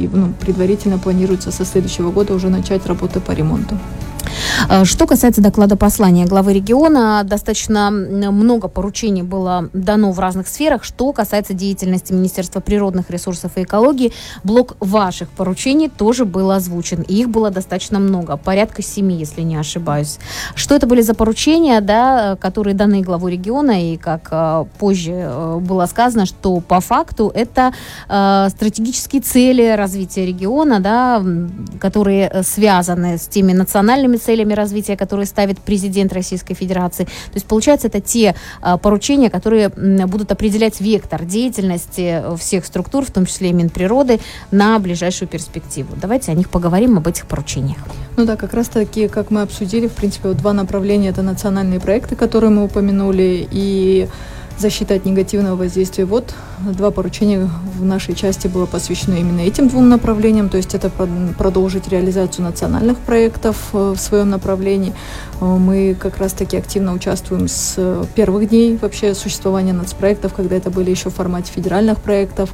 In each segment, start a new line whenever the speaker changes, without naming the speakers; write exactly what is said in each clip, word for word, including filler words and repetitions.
и ну, предварительно планируется со следующего года уже начать работы по ремонту.
Что касается доклада послания главы региона, достаточно много поручений было дано в разных сферах. Что касается деятельности Министерства природных ресурсов и экологии, блок ваших поручений тоже был озвучен. И их было достаточно много, порядка семи, если не ошибаюсь. Что это были за поручения, да, которые даны главу региона, и как позже было сказано, что по факту это э, стратегические цели развития региона, да, которые связаны с теми национальными целями развития, которые ставит президент Российской Федерации. То есть, получается, это те а, поручения, которые м, будут определять вектор деятельности всех структур, в том числе и Минприроды, на ближайшую перспективу. Давайте о них поговорим, об этих поручениях.
Ну да, как раз таки, как мы обсудили, в принципе, вот два направления — это национальные проекты, которые мы упомянули, и защита от негативного воздействия. Вот два поручения в нашей части было посвящено именно этим двум направлениям, то есть это продолжить реализацию национальных проектов в своем направлении. Мы как раз-таки активно участвуем с первых дней вообще существования нацпроектов, когда это были еще в формате федеральных проектов.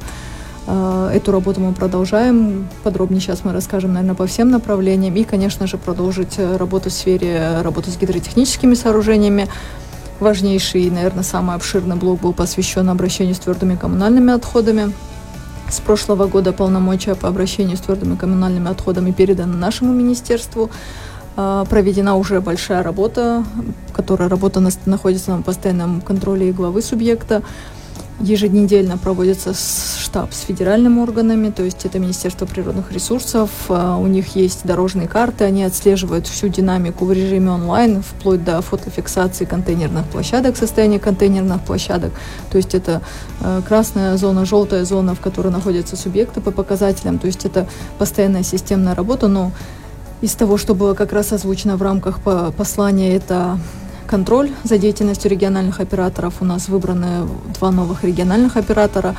Эту работу мы продолжаем. Подробнее сейчас мы расскажем, наверное, по всем направлениям. И, конечно же, продолжить работу в сфере работы с гидротехническими сооружениями. Важнейший, наверное, самый обширный блок был посвящен обращению с твердыми коммунальными отходами. С прошлого года полномочия по обращению с твердыми коммунальными отходами переданы нашему министерству. Проведена уже большая работа, которая работа находится на постоянном контроле и главы субъекта. Еженедельно проводится штаб с федеральными органами, то есть это Министерство природных ресурсов, у них есть дорожные карты, они отслеживают всю динамику в режиме онлайн, вплоть до фотофиксации контейнерных площадок, состояния контейнерных площадок, то есть это красная зона, желтая зона, в которой находятся субъекты по показателям, то есть это постоянная системная работа, но из того, что было как раз озвучено в рамках послания, это контроль за деятельностью региональных операторов. У нас выбраны два новых региональных оператора.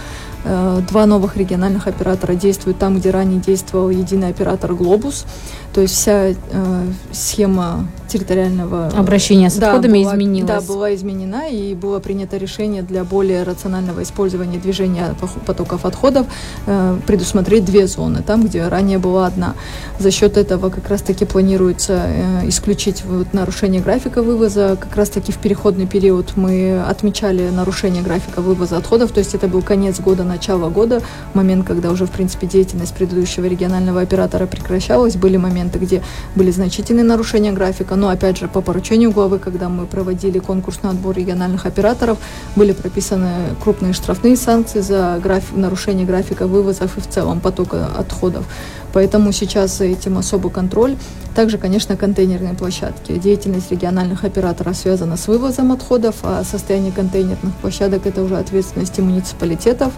Два новых региональных оператора действуют там, где ранее действовал единый оператор «Глобус». То есть вся э, схема территориального
обращения с
да,
отходами
была,
изменилась.
Да, была изменена, и было принято решение для более рационального использования движения потоков отходов э, предусмотреть две зоны, там, где ранее была одна. За счет этого как раз-таки планируется э, исключить вот, нарушение графика вывоза. Как раз-таки в переходный период мы отмечали нарушение графика вывоза отходов, то есть это был конец года, начало года, момент, когда уже, в принципе, деятельность предыдущего регионального оператора прекращалась. Были моменты, где были значительные нарушения графика, но, опять же, по поручению главы, когда мы проводили конкурс на отбор региональных операторов, были прописаны крупные штрафные санкции за график, нарушение графика вывозов и в целом потока отходов. Поэтому сейчас за этим особый контроль. Также, конечно, контейнерные площадки. Деятельность региональных операторов связана с вывозом отходов, а состояние контейнерных площадок – это уже ответственность муниципалитетов.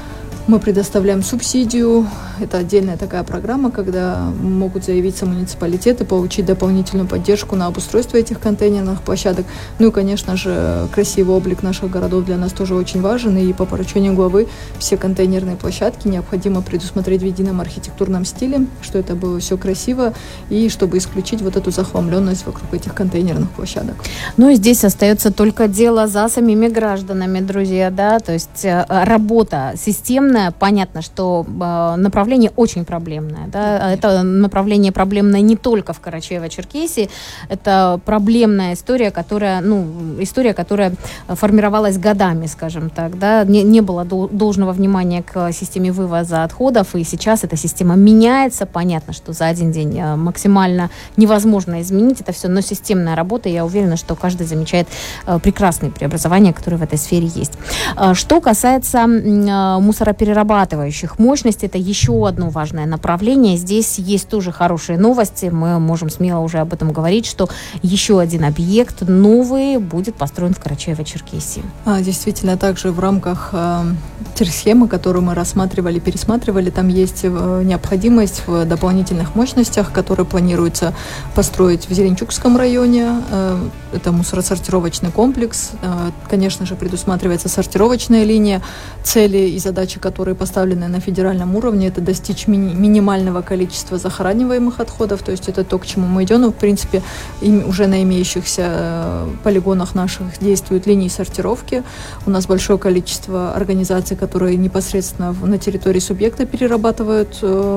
Мы предоставляем субсидию. Это отдельная такая программа, когда могут заявиться муниципалитеты, получить дополнительную поддержку на обустройство этих контейнерных площадок. Ну и, конечно же, красивый облик наших городов для нас тоже очень важен. И по поручению главы все контейнерные площадки необходимо предусмотреть в едином архитектурном стиле, что это было все красиво, и чтобы исключить вот эту захламленность вокруг этих контейнерных площадок.
Ну и здесь остается только дело за самими гражданами, друзья, да, то есть работа системная. Понятно, что э, направление очень проблемное. Да? Это направление проблемное не только в Карачаево-Черкесии. Это проблемная история, которая, ну, история, которая формировалась годами, скажем так. Да? Не, не было до, должного внимания к системе вывоза отходов, и сейчас эта система меняется. Понятно, что за один день максимально невозможно изменить это все, но системная работа, я уверена, что каждый замечает э, прекрасные преобразования, которые в этой сфере есть. Э, что касается э, мусороперерабатывающих перерабатывающих мощностей, это еще одно важное направление. Здесь есть тоже хорошие новости. Мы можем смело уже об этом говорить, что еще один объект новый будет построен в Карачаево-Черкесии.
А, действительно, также в рамках э, схемы, которую мы рассматривали, пересматривали, там есть э, необходимость в дополнительных мощностях, которые планируется построить в Зеленчукском районе. Э, это мусоросортировочный комплекс. Э, конечно же, предусматривается сортировочная линия. Цели и задачи, которые которые поставлены на федеральном уровне, это достичь мини- минимального количества захораниваемых отходов, то есть это то, к чему мы идем. Но, в принципе, им, уже на имеющихся э, полигонах наших действуют линии сортировки. У нас большое количество организаций, которые непосредственно в, на территории субъекта перерабатывают э,